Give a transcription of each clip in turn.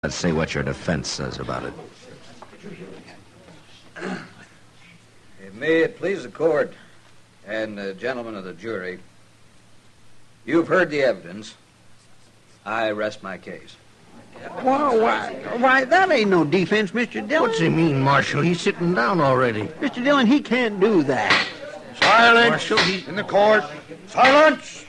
Let's see what your defense says about it. May it please the court and gentlemen of the jury, you've heard the evidence. I rest my case. Why, that ain't no defense, Mr. Dillon. What's he mean, Marshal? He's sitting down already. Mr. Dillon, he can't do that. Silence Marshal, in the court. Silence!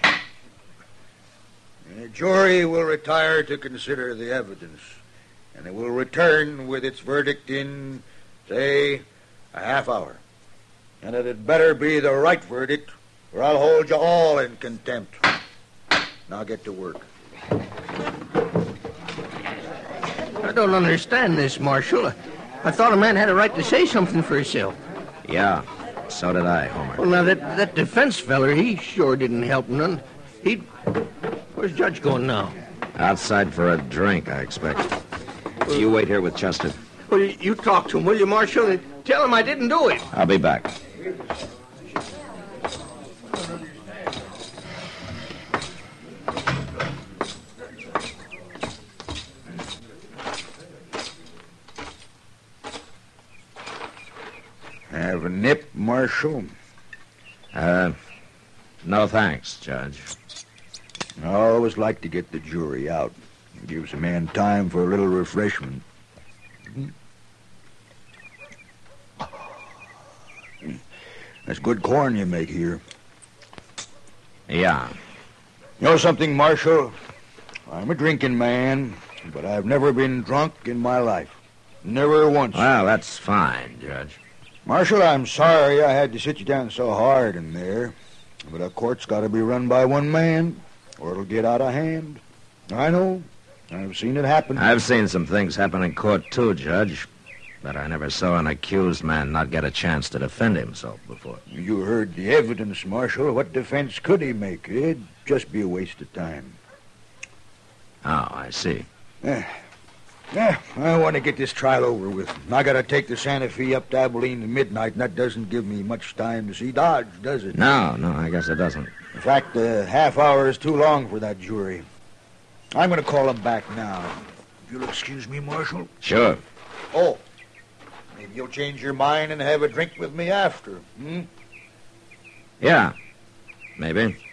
The jury will retire to consider the evidence, and it will return with its verdict in, say, a half hour. And it had better be the right verdict, or I'll hold you all in contempt. Now get to work. I don't understand this, Marshal. I thought a man had a right to say something for himself. Yeah, so did I, Homer. Well, now, that defense feller, he sure didn't help none. Where's Judge going now? Outside for a drink, I expect. You wait here with Chester. Well, you talk to him, will you, Marshal, and tell him I didn't do it. I'll be back. Have a nip, Marshal? No thanks, Judge. I always like to get the jury out. It gives a man time for a little refreshment. That's good corn you make here. Yeah. You know something, Marshal? I'm a drinking man, but I've never been drunk in my life. Never once. Well, that's fine, Judge. Marshal, I'm sorry I had to sit you down so hard in there, but a court's got to be run by one man, or it'll get out of hand. I know. I've seen it happen. I've seen some things happen in court, too, Judge. But I never saw an accused man not get a chance to defend himself before. You heard the evidence, Marshal. What defense could he make? It'd just be a waste of time. Oh, I see. I want to get this trial over with. I got to take the Santa Fe up to Abilene at midnight, and that doesn't give me much time to see Dodge, does it? No, I guess it doesn't. In fact, a half hour is too long for that jury. I'm going to call him back now. If you'll excuse me, Marshal. Sure. Oh, maybe you'll change your mind and have a drink with me after, Yeah, maybe.